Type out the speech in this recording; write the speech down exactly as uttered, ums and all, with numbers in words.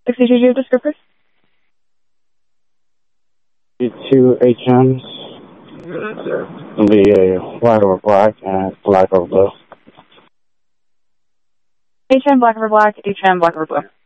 sixty G G descriptors? Two H Ms. It'll be a white over black and black over blue. H M black over black, H M black over blue.